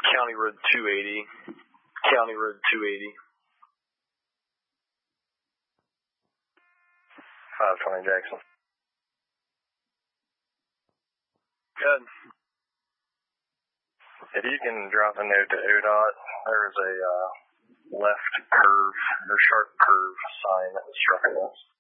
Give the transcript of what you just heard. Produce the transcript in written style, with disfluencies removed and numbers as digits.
County Road 280. County Road 280. 520 Jackson. Good. If you can drop a note to ODOT, there's a left curve or sharp curve sign that was struck at us.